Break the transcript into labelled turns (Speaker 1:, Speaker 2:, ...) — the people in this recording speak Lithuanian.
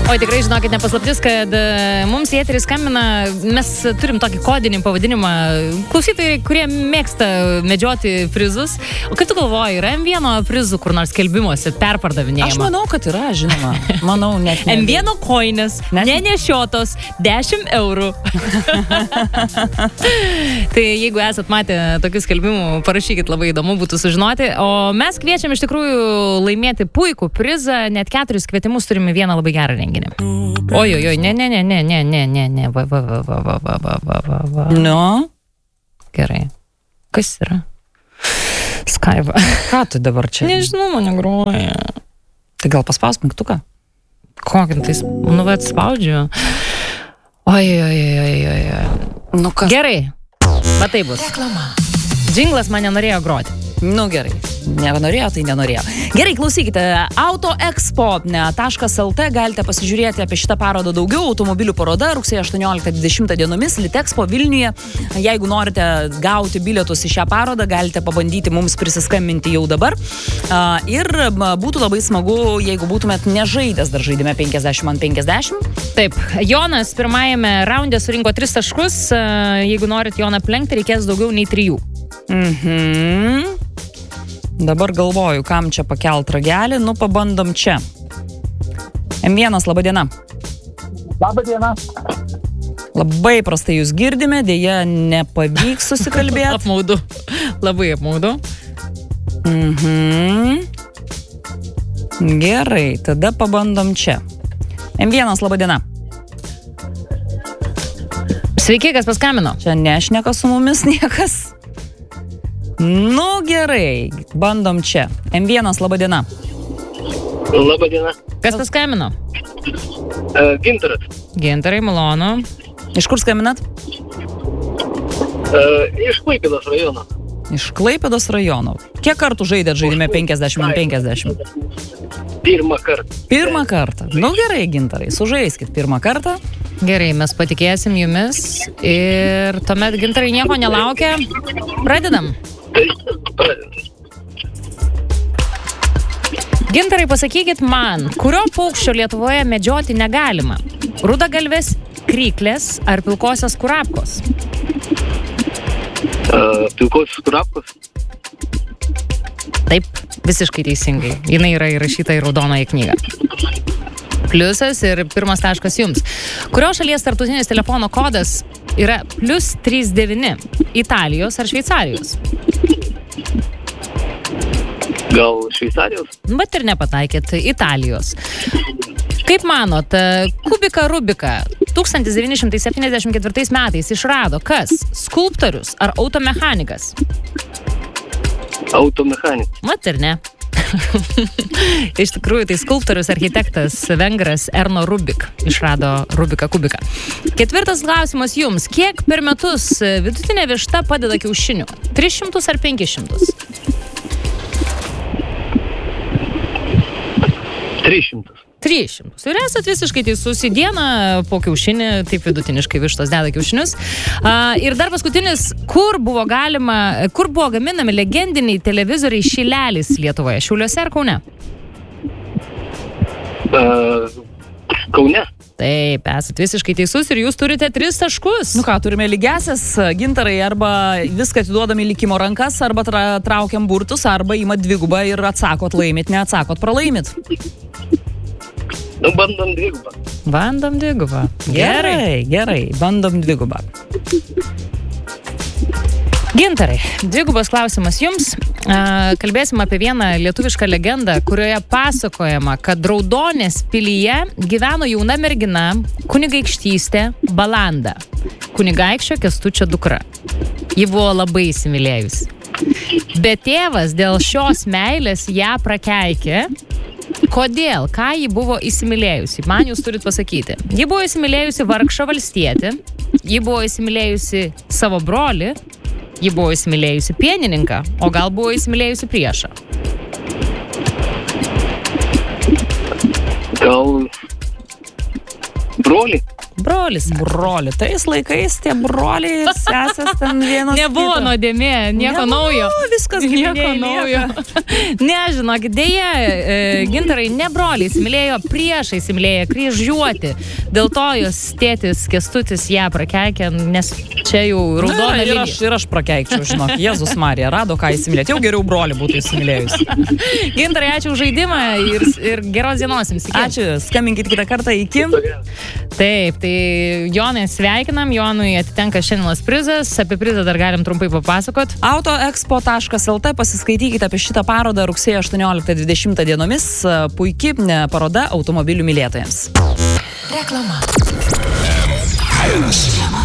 Speaker 1: Oi, tikrai žinokit, nepaslaptis, kad mums į eterį skambina, mes turim tokį kodinį pavadinimą, klausytojai, kurie mėgsta medžioti prizus. O kaip tu galvoji, yra M1 prizų kur nors skelbimuose perpardavinėjama?
Speaker 2: Aš manau, kad yra, žinoma. Manau, net
Speaker 1: M1 koinės, nenešiotos, 10 eurų. Tai jeigu esat matę tokių skelbimų, parašykit, labai įdomu būtų sužinoti. O mes kviečiam iš tikrųjų laimėti puikų prizą, net 4 kvietimus turime vieną labai gerą renginį. Oi, ne, va.
Speaker 2: Nu?
Speaker 1: Gerai. Kas yra? Skype.
Speaker 2: Ką tu dabar čia?
Speaker 1: Nežinau, mane groja.
Speaker 2: Tai gal paspaus mygtuką?
Speaker 1: Kokį tai, nu, bet spaudžiu. Oi.
Speaker 2: Nu, kas?
Speaker 1: Gerai, va tai bus.
Speaker 2: Reklama.
Speaker 1: Džinglas mane norėjo groti.
Speaker 2: Nu, gerai. Nenorėjo, tai nenorėjo. Gerai, klausykite. autoexpo.lt galite pasižiūrėti apie šitą parodą daugiau. Automobilių paroda rugsėjo 18-20 dienomis Litexpo Vilniuje. Jeigu norite gauti bilietus į šią parodą, galite pabandyti mums prisiskambinti jau dabar. Ir būtų labai smagu, jeigu būtumėt nežaidęs dar žaidime 50-50.
Speaker 1: Taip, Jonas pirmajame raunde surinko 3 taškus. Jeigu norit Joną aplenkti, reikės daugiau nei 3.
Speaker 2: Dabar galvoju, kam čia pakelt ragelį. Nu, pabandom čia. M1, laba diena.
Speaker 3: Labą dieną.
Speaker 2: Labai prastai jūs girdime, dėja nepavyks susikalbėti.
Speaker 1: Apmaudu. Labai apmaudu.
Speaker 2: Gerai, tada pabandom čia. M1, laba diena.
Speaker 1: Sveiki, kas paskambino?
Speaker 2: Čia nešneka su mumis niekas. Nu, gerai, bandom čia. M1, laba diena.
Speaker 3: Labą dieną.
Speaker 1: Kas paskambino?
Speaker 3: Gintaras.
Speaker 1: Gintarai, malonu.
Speaker 2: Iš kur skambinat?
Speaker 3: Iš Klaipėdos rajono.
Speaker 2: Iš Klaipėdos rajono. Kiek kartų žaidėt žaidime 50-50?
Speaker 3: Pirmą kartą.
Speaker 2: Pirmą kartą. Nu gerai, Gintarai, sužaiskit pirmą kartą.
Speaker 1: Gerai, mes patikėsim jumis ir tuomet Gintarai nieko nelaukia. Pradedam. Gintarai, pasakykit man, kurio paukščio Lietuvoje medžioti negalima? Rudagalvės, kryklės ar pilkosios kurapkos?
Speaker 3: Pilkosios kurapkos?
Speaker 1: Taip, visiškai teisingai. Jinai yra įrašyta į raudonąją knygą. Pliusas ir pirmas taškas jums. Kurio šalies tarptautinis telefono kodas yra +39? Italijos ar Šveicarijos?
Speaker 3: Gal Šveicarijos?
Speaker 1: Bet ir nepataikėt. Italijos. Kaip manot, kubiką Rubiką 1974 metais išrado kas? Skulptorius ar automechanikas?
Speaker 3: Automechanikas.
Speaker 1: Mat ir ne. Iš tikrųjų, tai skulptorius, architektas vengras Erno Rubik išrado Rubiką kubiką. 4 klausimas jums. Kiek per metus vidutinė višta padeda kiaušinių? 300 ar 500?
Speaker 3: 300.
Speaker 1: 300. Ir esat visiškai teisus, į dieną po kiaušinį, taip vidutiniškai vištos deda kiaušinius. Ir dar paskutinis, kur buvo gaminami legendiniai televizoriai Šilelis Lietuvoje? Šiauliuose ar Kaune?
Speaker 3: Kaune.
Speaker 1: Taip, esat visiškai teisus ir jūs turite 3 taškus.
Speaker 2: Nu ką, turime lygiasias, Gintarai, arba viską atiduodami likimo rankas, arba traukiam burtus, arba imat dvigubą ir atsakot laimit, neatsakot pralaimit.
Speaker 3: Nu, bandom dvigubą.
Speaker 1: Bandom dvigubą.
Speaker 2: Gerai, bandom dvigubą.
Speaker 1: Gintarai, dvigubas klausimas jums. Kalbėsim apie vieną lietuvišką legendą, kurioje pasakojama, kad Raudonės pilyje gyveno jauna mergina, kunigaikštystė Balanda, kunigaikščio Kęstučio dukra. Ji buvo labai įsimylėjusi. Bet tėvas dėl šios meilės ją prakeikė. Kodėl? Ką ji buvo įsimylėjusi? Man jūs turit pasakyti. Ji buvo įsimylėjusi vargšą valstietį, ji buvo įsimylėjusi savo brolį, ji buvo įsimylėjusi pienininką, o gal buvo įsimylėjusi priešą?
Speaker 3: Gal brolį?
Speaker 2: Brolis. Broli. Tais laikais tie broliai, sesės ten vienas.
Speaker 1: Nebuvo nuodėmė, nieko naujo.
Speaker 2: Viskas
Speaker 1: Nieko naujo. Ne, žinok, dėja, Gintarai ne broliai įsimylėjo, priešai įsimylėjo, kryžiuoti. Dėl to jos tėtis Kęstutis ją prakeikė, nes čia jau raudona linija.
Speaker 2: Ir aš prakeikčiau, žinok. Jėzus Marija, rado ką įsimylėti. Jau geriau brolį būtų įsimylėjus.
Speaker 1: Gintarai, ačiū už žaidimą ir geros dienos jums.
Speaker 2: Ačiū, skambinkit kitą kartą iki.
Speaker 1: Taip, tai Jonai sveikinam, Jonui atitenka šiandienos prizas, apie prizą dar galim trumpai papasakot.
Speaker 2: Autoexpo.lt pasiskaitykite apie šitą parodą rugsėjo 18-20 dienomis, puikiai paroda automobilių mylėtojams.
Speaker 4: Reklama.